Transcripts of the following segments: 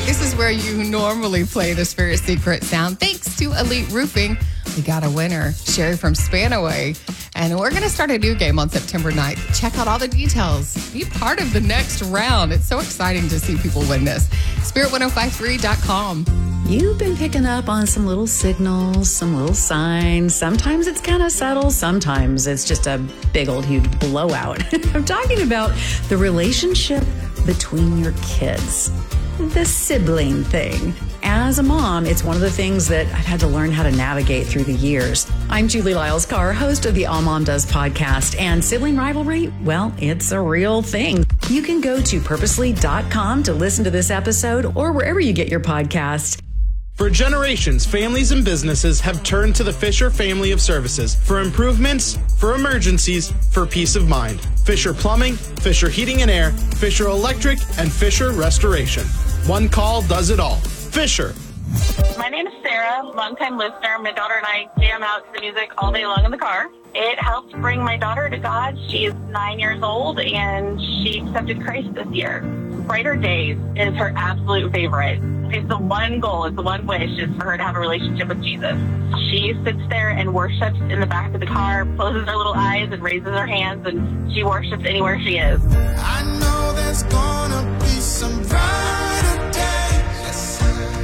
This is where you normally play the Spirit Secret sound. Thanks to Elite Roofing, we got a winner, Sherry from Spanaway. And we're going to start a new game on September 9th. Check out all the details. Be part of the next round. It's so exciting to see people win this. Spirit1053.com. You've been picking up on some little signals, some little signs. Sometimes it's kind of subtle. Sometimes it's just a big old huge blowout. I'm talking about the relationship between your kids. The sibling thing. As a mom, it's one of the things that I've had to learn how to navigate through the years. I'm Julie Lyles-Carr, host of the All Mom Does podcast, and sibling rivalry, well, it's a real thing. You can go to purposely.com to listen to this episode or wherever you get your podcasts. For generations, families and businesses have turned to the Fisher family of services for improvements, for emergencies, for peace of mind. Fisher Plumbing, Fisher Heating and Air, Fisher Electric, and Fisher Restoration. One call does it all. Fisher. My name is Sarah, longtime listener. My daughter and I jam out to the music all day long in the car. It helps bring my daughter to God. She is 9 years old, and she accepted Christ this year. Brighter Days is her absolute favorite. It's the one goal, it's the one wish, is for her to have a relationship with Jesus. She sits there and worships in the back of the car, closes her little eyes and raises her hands, and she worships anywhere she is. I know there's gonna be some brighter days.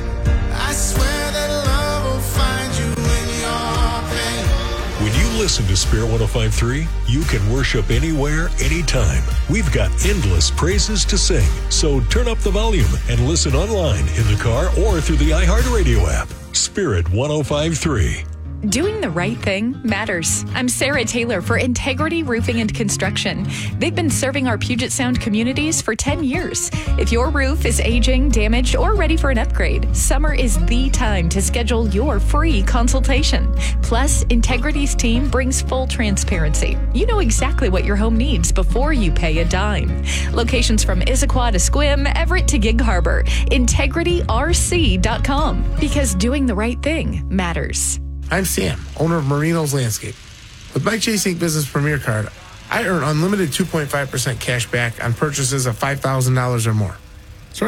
I swear that love will find you in your pain. When you listen to Spirit 105.3, you can worship anywhere, anytime. We've got endless praises to sing. So turn up the volume and listen online, in the car, or through the iHeartRadio app. Spirit 105.3. Doing the right thing matters. I'm Sarah Taylor for Integrity Roofing and Construction. They've been serving our Puget Sound communities for 10 years. If your roof is aging, damaged, or ready for an upgrade, summer is the time to schedule your free consultation. Plus, Integrity's team brings full transparency. You know exactly what your home needs before you pay a dime. Locations from Issaquah to Sequim, Everett to Gig Harbor. IntegrityRC.com. Because doing the right thing matters. I'm Sam, owner of Marino's Landscape. With my Chase Ink Business Premier Card, I earn unlimited 2.5% cash back on purchases of $5,000 or more.